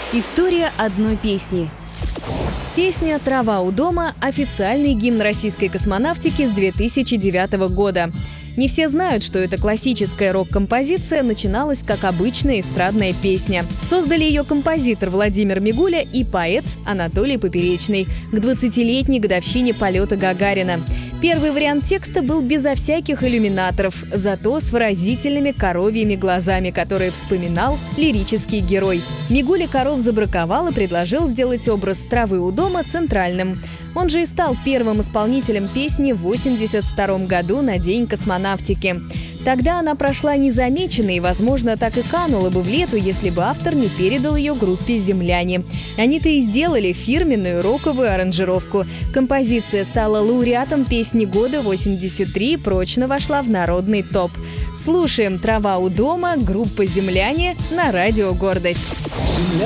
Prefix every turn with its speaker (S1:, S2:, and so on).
S1: История одной песни. Песня «Трава у дома» – официальный гимн российской космонавтики с 2009 года. Не все знают, что эта классическая рок-композиция начиналась как обычная эстрадная песня. Создали ее композитор Владимир Мигуля и поэт Анатолий Поперечный к 20-летней годовщине полета Гагарина. Первый вариант текста был безо всяких иллюминаторов, зато с выразительными коровьими глазами, которые вспоминал лирический герой. Мигуля коров забраковал и предложил сделать образ травы у дома центральным. Он же и стал первым исполнителем песни в 1982 году на День космонавтики. Тогда она прошла незамеченной и, возможно, так и канула бы в лету, если бы автор не передал ее группе «Земляне». Они-то и сделали фирменную роковую аранжировку. Композиция стала лауреатом песни года 83 и прочно вошла в народный топ. Слушаем «Трава у дома», группа «Земляне» на радио «Гордость».
S2: Земля